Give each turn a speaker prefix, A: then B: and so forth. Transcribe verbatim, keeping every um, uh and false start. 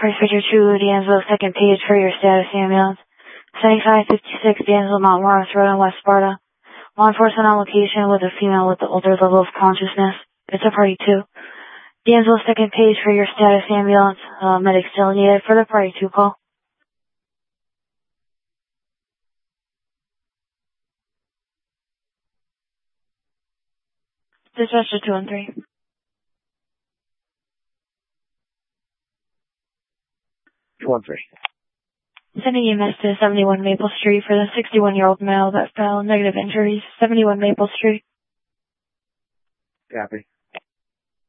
A: First picture two, D'Angelo, second page for your status ambulance. seventy-five fifty-six, D'Angelo, Mount Morris Road in West Sparta. Law enforcement on location with a female with the altered level of consciousness. It's a party two. D'Angelo, second page for your status ambulance. Uh, medic still needed for the party two call. Dispatcher two and three.
B: Two and three.
A: Sending E M S to seventy-one Maple Street for the sixty-one-year-old male that fell negative injuries. seventy-one Maple Street.
B: Copy.